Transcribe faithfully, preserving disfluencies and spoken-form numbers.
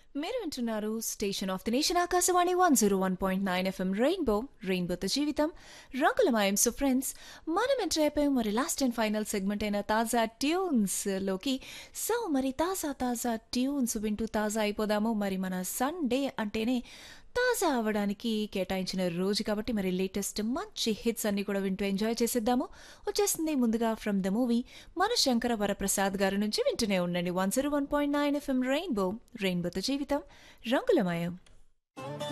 మీరు వింటున్నారు station of the nation Akashvani one zero one point nine FM rainbow రెయిన్బోతో జీవితం రంగులమయం. సో ఫ్రెండ్స్, మనం ఎంటర్ అయిపోయాం మరి లాస్ట్ అండ్ ఫైనల్ సెగ్మెంట్ అయిన తాజా ట్యూన్స్ లోకి. సో మరి తాజా తాజా ట్యూన్స్ వింటూ తాజా అయిపోదాము. మరి మన సండే అంటేనే తాజా అవ్వడానికి కేటాయించిన రోజు కాబట్టి మరి లేటెస్ట్ మంచి హిట్స్ అన్ని కూడా వింటూ ఎంజాయ్ చేసేద్దాము. వచ్చేస్తుంది ముందుగా ఫ్రమ్ ద మూవీ మన శంకర వరప్రసాద్ గారి నుంచి. వింటూనే ఉండండి one zero one point nine FM rainbow రెయిన్బోతో జీవితం రంగులమయం.